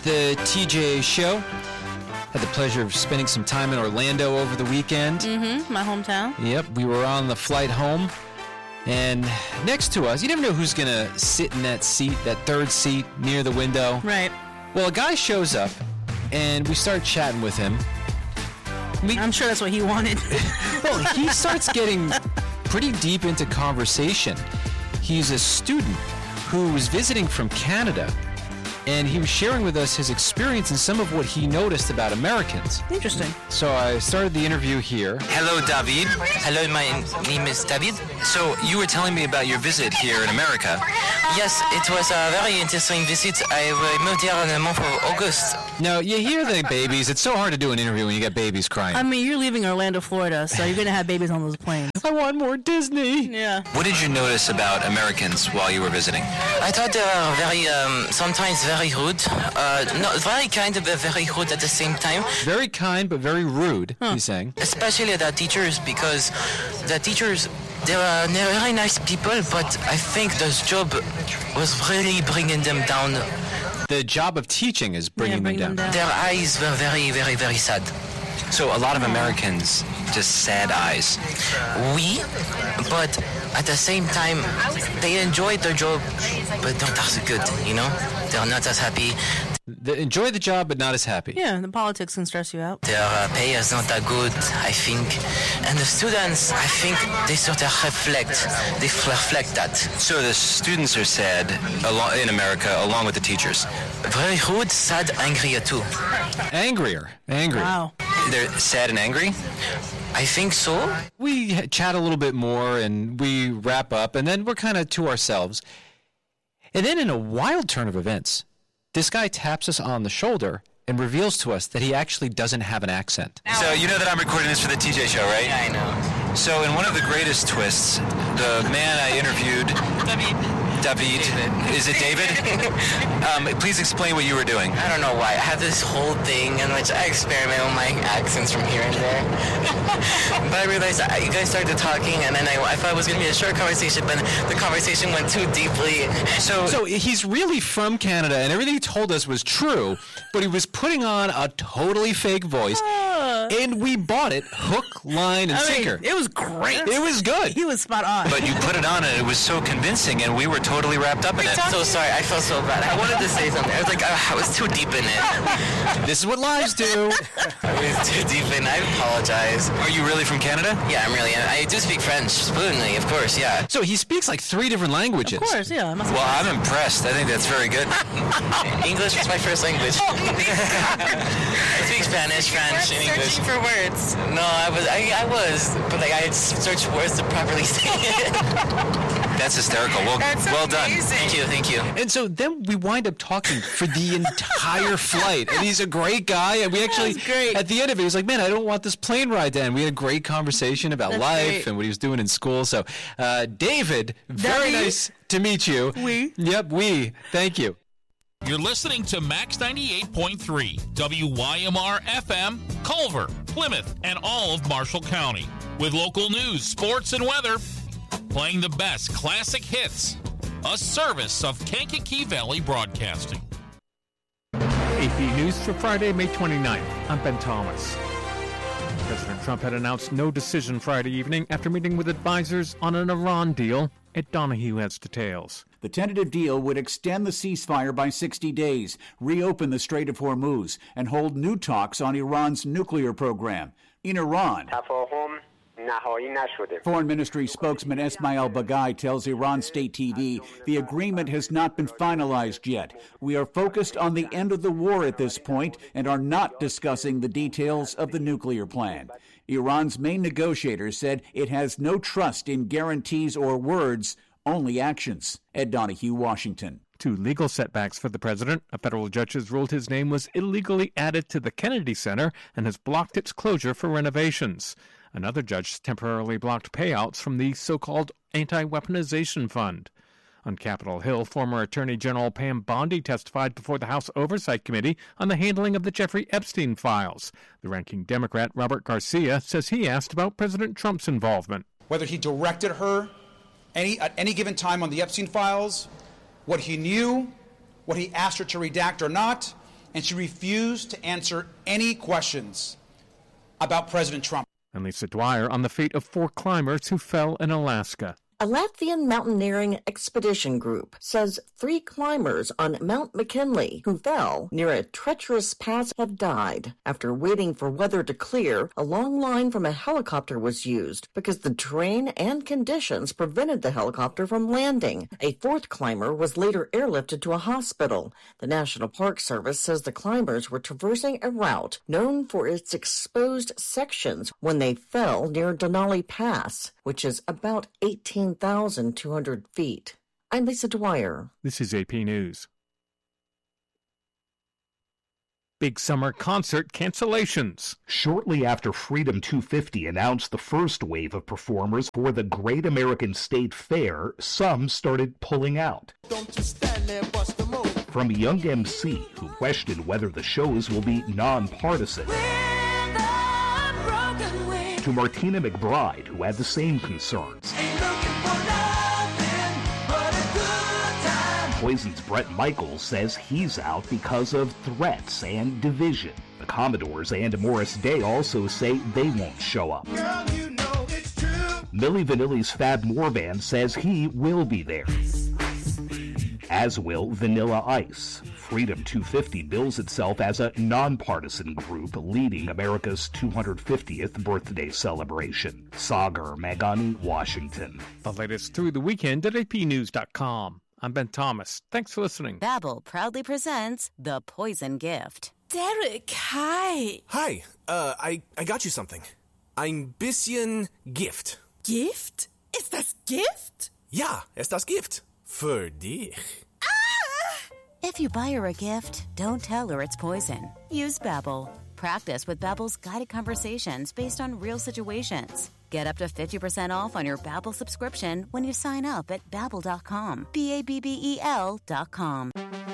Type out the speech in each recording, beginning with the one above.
the TJ Show. Had the pleasure of spending some time in Orlando over the weekend. Mm-hmm, my hometown. Yep, we were on the flight home. And next to us, you never know who's going to sit in that seat, that third seat near the window. Right. Well, a guy shows up, and we start chatting with him. I'm sure that's what he wanted. Well, he starts getting pretty deep into conversation. He's a student who was visiting from Canada, and he was sharing with us his experience and some of what he noticed about Americans. Interesting. So I started the interview here. Hello, David. Hello, my name is David. So you were telling me about your visit here in America. Yes, it was a very interesting visit. I moved here in the month of August. Now, you hear the babies. It's so hard to do an interview when you get babies crying. I mean, you're leaving Orlando, Florida, so you're going to have babies on those planes. I want more Disney. Yeah. What did you notice about Americans while you were visiting? I thought they were very, sometimes very rude. Not very kind, but very rude at the same time. Very kind, but very rude, he's saying. Especially the teachers, because the teachers, they're very nice people, but I think this job was really bringing them down. The job of teaching is bringing them down. Their eyes were very, very, very sad. So a lot of Americans, just sad eyes. But at the same time, they enjoyed their job, but not as good, you know? They're not as happy. They enjoy the job, but not as happy. Yeah, the politics can stress you out. Their pay is not that good, I think. And the students, I think they sort of reflect that. So the students are sad in America, along with the teachers. Very rude, sad, angrier too. Angrier. Wow. They're sad and angry? I think so. We chat a little bit more, and we wrap up, and then we're kind of to ourselves. And then in a wild turn of events, this guy taps us on the shoulder and reveals to us that he actually doesn't have an accent. So you know that I'm recording this for the TJ Show, right? Yeah, I know. So in one of the greatest twists, the man I interviewed... David. Is it David? Please explain what you were doing. I don't know why. I have this whole thing in which I experiment with my accents from here and there. But I realized you guys started talking, and then I thought it was going to be a short conversation, but the conversation went too deeply. So he's really from Canada, and everything he told us was true, but he was putting on a totally fake voice, and we bought it hook, line, and sinker. It was great. It was good. He was spot on. But you put it on, and it was so convincing, and we were totally wrapped up in it. So sorry, I felt so bad. I wanted to say something. I was like, I was too deep in it. This is what lives do. I was too deep in. I apologize. Are you really from Canada? Yeah, I'm really. I do speak French fluently, of course. Yeah. So he speaks like 3 different languages. Of course, yeah. Well, I'm impressed. I think that's very good. English is my first language. I speak Spanish, French, and English. Searching for words. No, I was, but like I searched words to properly say it. That's hysterical. Well done. Thank you. And so then we wind up talking for the entire flight. And he's a great guy. And we actually, at the end of it, he was like, man, I don't want this plane ride to end. We had a great conversation about life and what he was doing in school. So, David, very nice to meet you. We. Thank you. You're listening to Max 98.3, WYMR FM, Culver, Plymouth, and all of Marshall County. With local news, sports, and weather, playing the best classic hits. A service of Kankakee Valley Broadcasting. AP News for Friday, May 29th. I'm Ben Thomas. President Trump had announced no decision Friday evening after meeting with advisors on an Iran deal. Ed Donahue has details. The tentative deal would extend the ceasefire by 60 days, reopen the Strait of Hormuz, and hold new talks on Iran's nuclear program. In Iran, Foreign Ministry spokesman Esmail Baghai tells Iran State TV the agreement has not been finalized yet. We are focused on the end of the war at this point and are not discussing the details of the nuclear plan. Iran's main negotiator said it has no trust in guarantees or words, only actions. Ed Donahue, Washington. 2 legal setbacks for the president. A federal judge has ruled his name was illegally added to the Kennedy Center and has blocked its closure for renovations. Another judge temporarily blocked payouts from the so-called Anti-Weaponization Fund. On Capitol Hill, former Attorney General Pam Bondi testified before the House Oversight Committee on the handling of the Jeffrey Epstein files. The ranking Democrat, Robert Garcia, says he asked about President Trump's involvement. Whether he directed her at any given time on the Epstein files, what he knew, what he asked her to redact or not, and she refused to answer any questions about President Trump. And Lisa Dwyer on the fate of 4 climbers who fell in Alaska. A Latvian mountaineering expedition group says 3 climbers on Mount McKinley who fell near a treacherous pass have died. After waiting for weather to clear, a long line from a helicopter was used because the terrain and conditions prevented the helicopter from landing. A 4th climber was later airlifted to a hospital. The National Park Service says the climbers were traversing a route known for its exposed sections when they fell near Denali Pass, which is about 18,200 feet. I'm Lisa Dwyer. This is AP News. Big summer concert cancellations. Shortly after Freedom 250 announced the first wave of performers for the Great American State Fair, some started pulling out. Don't you stand there, bust a move. From Young MC, who questioned whether the shows will be nonpartisan, to Martina McBride, who had the same concerns. Poison's Bret Michaels says he's out because of threats and division. The Commodores and Morris Day also say they won't show up. Girl, you know it's true. Milli Vanilli's Fab Morvan says he will be there, as will Vanilla Ice. Freedom 250 bills itself as a nonpartisan group leading America's 250th birthday celebration. Sagar Magani, Washington. The latest through the weekend at apnews.com. I'm Ben Thomas. Thanks for listening. Babbel proudly presents The Poison Gift. Derek, hi. Hi. I got you something. Ein bisschen Gift. Gift? Ist das Gift? Ja, ist das Gift. Für dich. If you buy her a gift, don't tell her it's poison. Use Babbel. Practice with Babbel's guided conversations based on real situations. Get up to 50% off on your Babbel subscription when you sign up at Babbel.com. Babbel.com.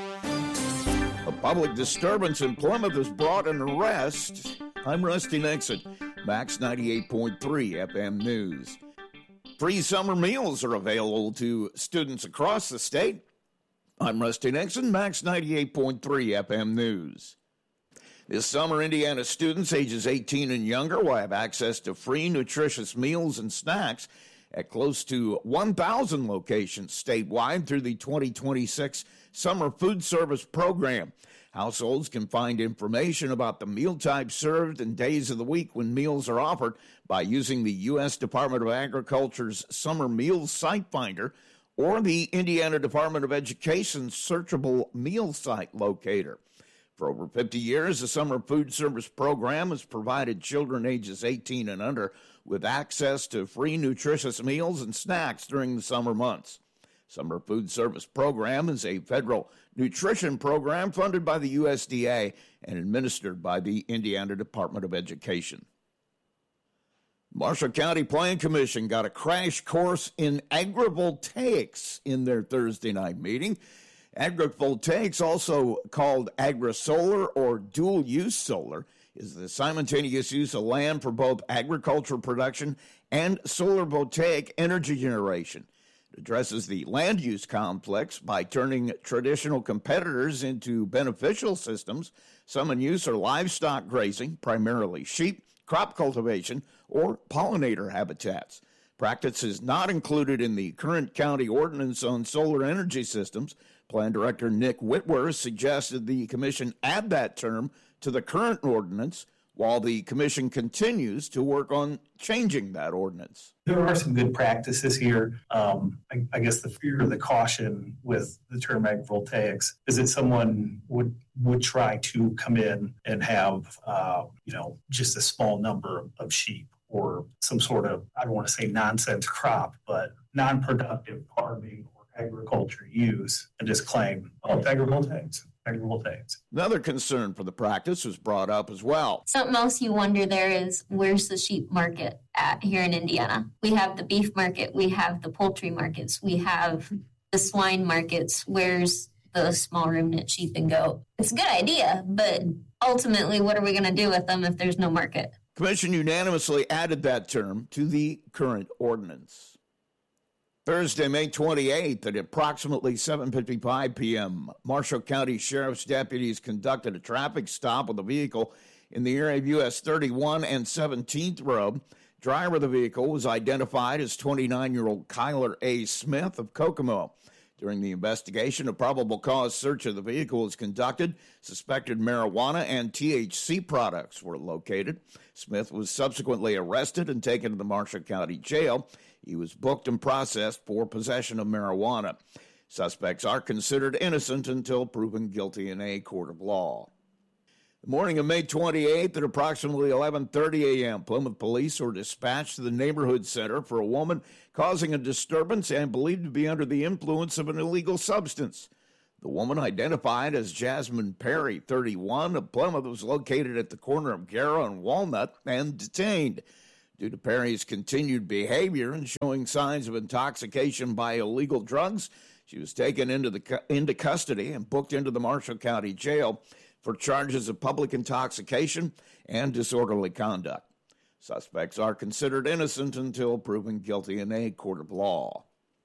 A public disturbance in Plymouth has brought an arrest. I'm Rusty Nixon, Max 98.3 FM News. Free summer meals are available to students across the state. I'm Rusty Nixon, Max 98.3 FM News. This summer, Indiana students ages 18 and younger will have access to free, nutritious meals and snacks at close to 1,000 locations statewide through the 2026 Summer Food Service Program. Households can find information about the meal types served and days of the week when meals are offered by using the U.S. Department of Agriculture's Summer Meals Site Finder or the Indiana Department of Education's Searchable Meal Site Locator. For over 50 years, the Summer Food Service Program has provided children ages 18 and under with access to free nutritious meals and snacks during the summer months. Summer Food Service Program is a federal nutrition program funded by the USDA and administered by the Indiana Department of Education. Marshall County Plan Commission got a crash course in agrivoltaics in their Thursday night meeting. Agrivoltaics, also called agri-solar or dual-use solar, is the simultaneous use of land for both agricultural production and solar voltaic energy generation. It addresses the land use complex by turning traditional competitors into beneficial systems. Some in use are livestock grazing, primarily sheep, crop cultivation, or pollinator habitats. Practice is not included in the current county ordinance on solar energy systems. Plan Director Nick Whitworth suggested the commission add that term to the current ordinance while the commission continues to work on changing that ordinance. There are some good practices here. I guess the fear or the caution with the term agrivoltaics is that someone would try to come in and have, just a small number of sheep or some sort of, I don't want to say nonsense crop, but non-productive farming or agriculture use and just claim, oh, it's agrivoltaics. Another concern for the practice was brought up as well. Something else you wonder there is, where's the sheep market at here in Indiana? We have the beef market, we have the poultry markets, we have the swine markets. Where's the small ruminant sheep and goat? It's a good idea, but ultimately, what are we going to do with them if there's no market? Commission unanimously added that term to the current ordinance. Thursday, May 28th at approximately 7:55 p.m., Marshall County Sheriff's deputies conducted a traffic stop with a vehicle in the area of US 31 and 17th Road. Driver of the vehicle was identified as 29-year-old Kyler A. Smith of Kokomo. During the investigation, a probable cause search of the vehicle was conducted. Suspected marijuana and THC products were located. Smith was subsequently arrested and taken to the Marshall County Jail. He was booked and processed for possession of marijuana. Suspects are considered innocent until proven guilty in a court of law. The morning of May 28th at approximately 11:30 a.m., Plymouth police were dispatched to the neighborhood center for a woman causing a disturbance and believed to be under the influence of an illegal substance. The woman, identified as Jasmine Perry, 31, of Plymouth, was located at the corner of Garrow and Walnut and detained. Due to Perry's continued behavior and showing signs of intoxication by illegal drugs, she was taken into custody and booked into the Marshall County Jail for charges of public intoxication and disorderly conduct. Suspects are considered innocent until proven guilty in a court of law.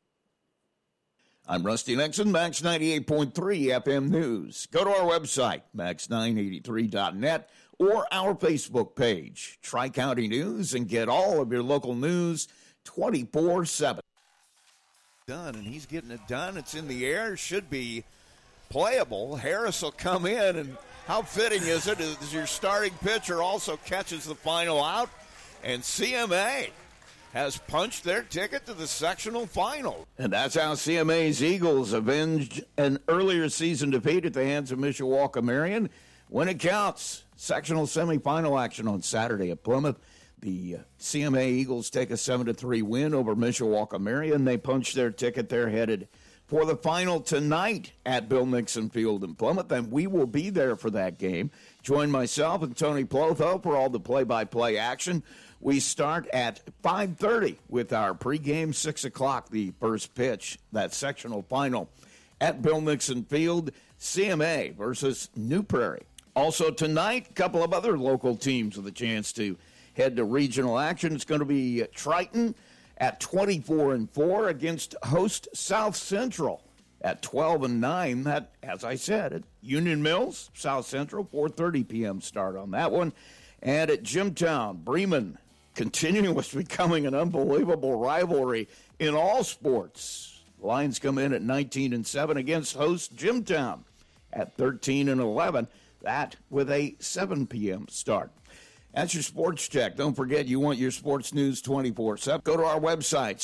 I'm Rusty Nixon, Max 98.3 FM News. Go to our website, max983.net, or our Facebook page, Tri-County News, and get all of your local news 24/7. Done, and he's getting it done. It's in the air. Should be playable. Harris will come in, and how fitting is it as your starting pitcher also catches the final out, and CMA has punched their ticket to the sectional final. And that's how CMA's Eagles avenged an earlier season defeat at the hands of Mishawaka Marion. When it counts, sectional semifinal action on Saturday at Plymouth. The CMA Eagles take a 7-3 win over Mishawaka Marion. They punch their ticket. They're headed for the final tonight at Bill Nixon Field in Plymouth, and we will be there for that game. Join myself and Tony Plotho for all the play-by-play action. We start at 5:30 with our pregame, 6 o'clock, the first pitch, that sectional final at Bill Nixon Field, CMA versus New Prairie. Also tonight, a couple of other local teams with a chance to head to regional action. It's going to be Triton at 24-4 against host South Central at 12-9. That, as I said, at Union Mills, South Central, 4:30 p.m. start on that one. And at Jimtown, Bremen, continuing what's becoming an unbelievable rivalry in all sports. Lions come in at 19-7 against host Jimtown at 13-11. That with a 7 p.m. start. That's your sports check. Don't forget, you want your sports news 24/7. Go to our website,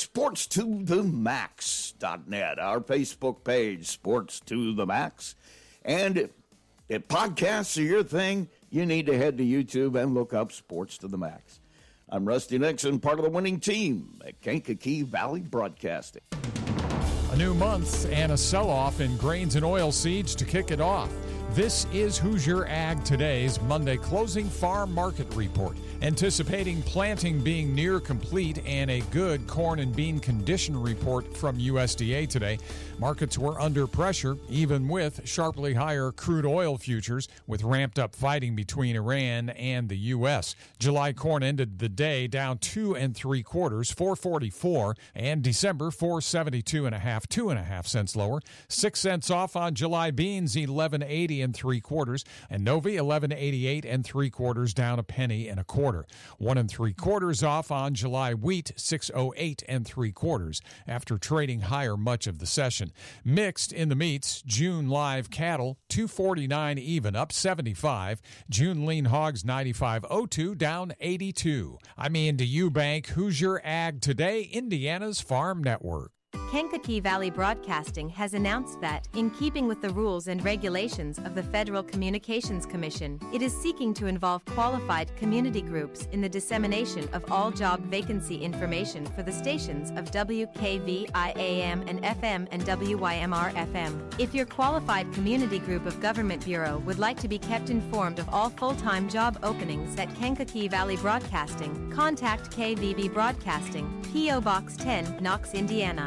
sportstothemax.net, our Facebook page, Sports to the Max. And if podcasts are your thing, you need to head to YouTube and look up Sports to the Max. I'm Rusty Nixon, part of the winning team at Kankakee Valley Broadcasting. A new month and a sell-off in grains and oilseeds to kick it off. This is Hoosier Ag Today's Monday closing farm market report. Anticipating planting being near complete and a good corn and bean condition report from USDA today, markets were under pressure even with sharply higher crude oil futures with ramped up fighting between Iran and the U.S. July corn ended the day down 2 3/4, 4.44, and December 4.72 1/2, 2.5 cents lower. 6 cents off on July beans, 11.80 3/4, and Novi 11.88 3/4, down a penny and a quarter. 1 3/4 off on July wheat, 6.08 3/4, after trading higher much of the session. Mixed in the meats, June live cattle 249 even, up 75. June lean hogs 95.02, down 82. I'm Ian Eubank, Hoosier Ag Today, Indiana's Farm Network. Kankakee Valley Broadcasting has announced that, in keeping with the rules and regulations of the Federal Communications Commission, it is seeking to involve qualified community groups in the dissemination of all job vacancy information for the stations of WKVI-AM and FM and WYMR-FM. If your qualified community group of Government Bureau would like to be kept informed of all full-time job openings at Kankakee Valley Broadcasting, contact KVB Broadcasting, P.O. Box 10, Knox, Indiana,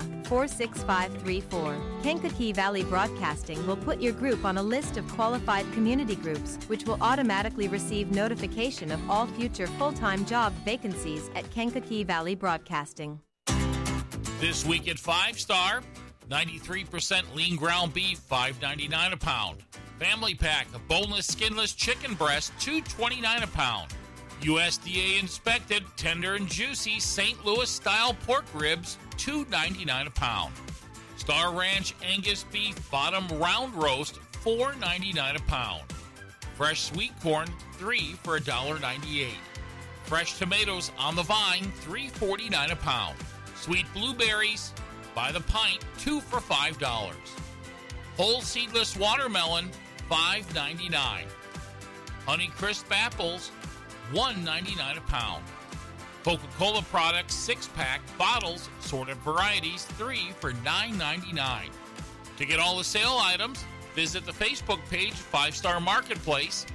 46534. Kankakee Valley Broadcasting will put your group on a list of qualified community groups, which will automatically receive notification of all future full-time job vacancies at Kankakee Valley Broadcasting. This week at 5 Star, 93% lean ground beef, $5.99 a pound. Family pack of boneless, skinless chicken breast, $2.29 a pound. USDA inspected, tender and juicy St. Louis style pork ribs, $2.99 a pound. Star Ranch Angus beef bottom round roast, $4.99 a pound. Fresh sweet corn, 3 for $1.98. Fresh tomatoes on the vine, $3.49 a pound. Sweet blueberries by the pint, 2 for $5. Whole seedless watermelon, $5.99. Honey Crisp apples, $1.99 a pound. Coca-Cola products 6-pack bottles, sorted varieties, 3 for $9.99. To get all the sale items, visit the Facebook page 5 Star Marketplace,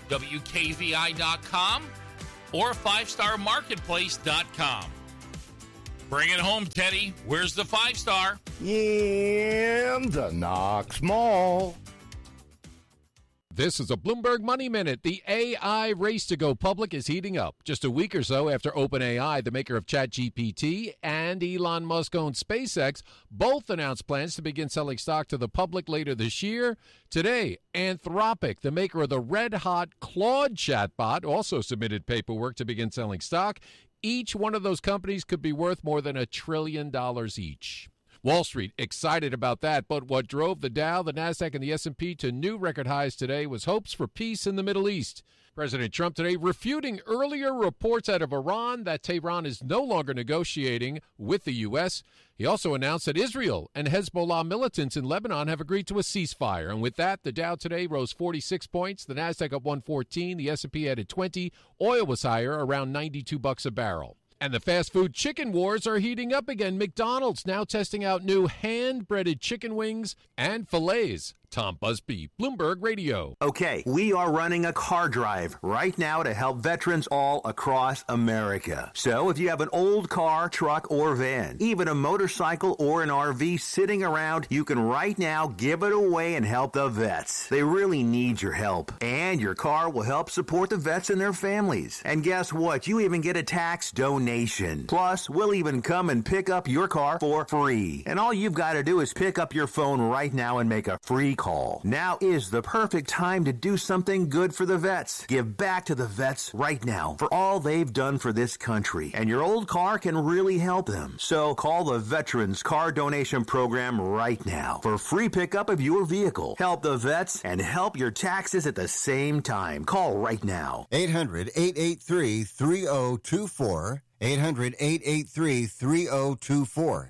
WKVI.com, or 5starmarketplace.com. Bring it home, Teddy. Where's the 5 Star? In the Knox Mall. This is a Bloomberg Money Minute. The AI race to go public is heating up. Just a week or so after OpenAI, the maker of ChatGPT, and Elon Musk-owned SpaceX both announced plans to begin selling stock to the public later this year. Today, Anthropic, the maker of the red-hot Claude chatbot, also submitted paperwork to begin selling stock. Each one of those companies could be worth more than $1 trillion each. Wall Street excited about that, but what drove the Dow, the Nasdaq, and the S&P to new record highs today was hopes for peace in the Middle East. President Trump today refuting earlier reports out of Iran that Tehran is no longer negotiating with the U.S. He also announced that Israel and Hezbollah militants in Lebanon have agreed to a ceasefire. And with that, the Dow today rose 46 points, the Nasdaq up 114, the S&P added 20. Oil was higher, around $92 a barrel. And the fast food chicken wars are heating up again. McDonald's now testing out new hand-breaded chicken wings and fillets. Tom Busby, Bloomberg Radio. Okay, we are running a car drive right now to help veterans all across America. So if you have an old car, truck, or van, even a motorcycle or an RV sitting around, you can right now give it away and help the vets. They really need your help. And your car will help support the vets and their families. And guess what? You even get a tax donation. Plus, we'll even come and pick up your car for free. And all you've got to do is pick up your phone right now and make a free call. Now is the perfect time to do something good for the vets. Give back to the vets right now for all they've done for this country. And your old car can really help them. So call the Veterans Car Donation Program right now for free pickup of your vehicle. Help the vets and help your taxes at the same time. Call right now. 800-883-3024. 800-883-3024.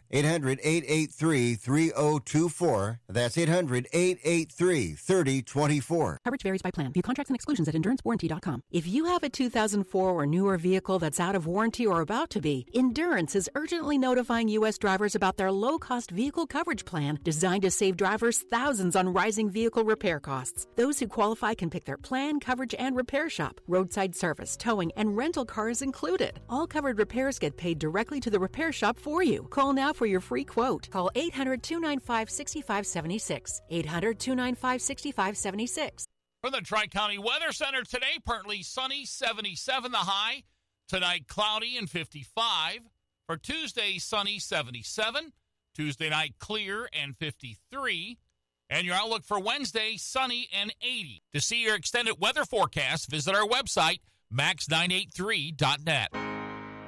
800-883-3024. That's 800-883-3024. Coverage varies by plan. View contracts and exclusions at endurancewarranty.com. If you have a 2004 or newer vehicle that's out of warranty or about to be, Endurance is urgently notifying U.S. drivers about their low-cost vehicle coverage plan designed to save drivers thousands on rising vehicle repair costs. Those who qualify can pick their plan, coverage, and repair shop. Roadside service, towing, and rental cars included. All covered repairs get paid directly to the repair shop for you. Call now for your free quote. Call 800-295-6576. 800-295-6576. From the Tri-County Weather Center today, partly sunny, 77 the high. Tonight, cloudy and 55. For Tuesday, sunny, 77. Tuesday night, clear and 53. And your outlook for Wednesday, sunny and 80. To see your extended weather forecast, visit our website, max983.net.